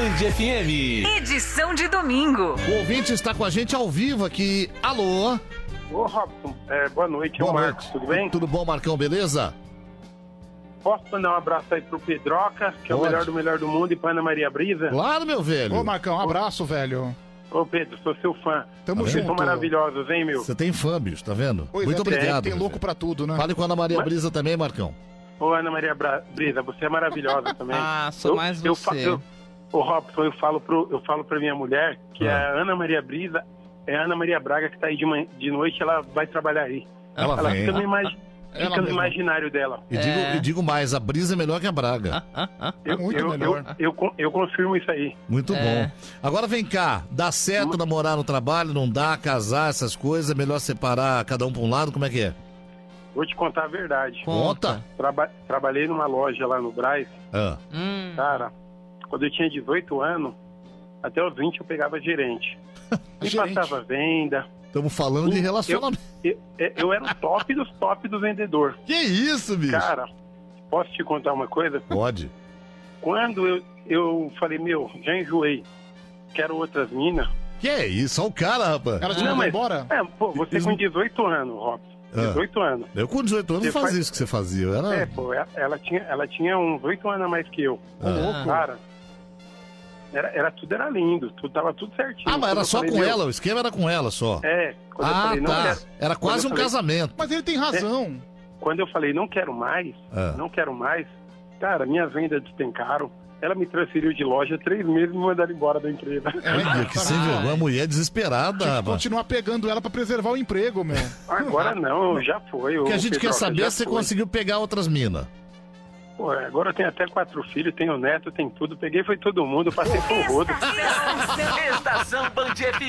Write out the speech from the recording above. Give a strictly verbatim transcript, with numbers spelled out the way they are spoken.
Band F M. Edição de domingo. O ouvinte está com a gente ao vivo aqui. Alô? Ô, Robson, é, boa noite, Boa é o Marcos, noite. tudo bem? Tudo bom, Marcão, beleza? Posso mandar um abraço aí pro Pedroca, que é Pode. o melhor do melhor do mundo, e pra Ana Maria Brisa? Claro, meu velho. Ô, Marcão, um abraço, velho. Ô, Pedro, sou seu fã. Tamo Vocês junto. são maravilhosos, hein, meu? Você tem fã, bicho, tá vendo? Pois Muito é, tem- obrigado. Tem meu louco velho. pra tudo, né? Fale com a Ana Maria Mas- Brisa também, Marcão. Ô, Ana Maria Bra- Brisa, você é maravilhosa também. Ah, sou Eu- mais eu você. fa- eu- Ô, Robson, eu falo, pro, eu falo pra minha mulher que Ah. a Ana Maria Brisa é a Ana Maria Braga que tá aí de, manhã, de noite, ela vai trabalhar aí. Ela, Ela vem. fica no, imagi- Ela fica no mesma. imaginário dela. E, digo, É. e digo mais, a Brisa é melhor que a Braga. Eu, muito eu, melhor. Eu, eu, con- eu confirmo isso aí. Muito É. bom. Agora vem cá, dá certo namorar no trabalho, não dá, casar, essas coisas, é melhor separar cada um pra um lado, como é que é? Vou te contar a verdade. Conta. Traba- trabalhei numa loja lá no Brás. Ah, Hum. Cara, quando eu tinha dezoito anos, até os vinte eu pegava gerente. Me Gerente. passava venda. estamos falando de Eu- relacionamento. Eu, eu era o top dos top do vendedor. Que isso, bicho? Cara, posso te contar uma coisa? Pode. Quando eu, eu falei, meu, já enjoei, quero outras minas. Que é isso? Olha o cara, rapaz. Ela te Não, mandou mas- embora? É, pô, você Isso- com dezoito anos, Robson. Ah. dezoito anos. Eu com dezoito anos não Você fazia faz- isso que você fazia. Eu era... É, pô, ela, ela tinha, ela tinha uns oito anos a mais que eu. Ah. Cara, era, era tudo era lindo, tudo tava tudo certinho. Ah, mas Quando era eu só falei, com meu, ela, o esquema era com ela só. É, quando eu Ah, falei, não tá. quero, Era quase eu um falei- casamento. Mas ele tem razão. quando eu falei não quero mais, Ah. não quero mais, cara, minhas vendas despencaram. Ela me transferiu de loja três meses e me mandaram embora da empresa. Olha, que sem vergonha, mulher desesperada, Tinha que rapaz. continuar pegando ela pra preservar o emprego, meu. Agora não, já foi. O que a ô, gente quer Pedroca, saber já é se você foi. conseguiu pegar outras minas. Pô, agora eu tenho até quatro filhos, tenho neto, tenho tudo. Peguei foi todo mundo, passei por rodo. Estação Band F M.